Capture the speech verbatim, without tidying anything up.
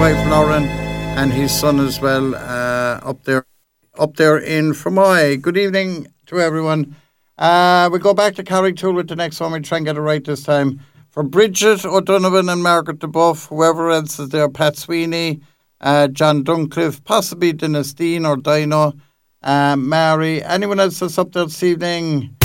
wife Lauren and his son as well uh, up there up there in Fermoy. Good evening to everyone. Uh, we go back to Carricktool with the next one. We try and get it right this time. For Bridget O'Donovan and Margaret DeBuff, whoever else is there, Pat Sweeney, uh, John Duncliffe, possibly Dennis Dean or Dino, uh, Mary. Anyone else that's up there this evening?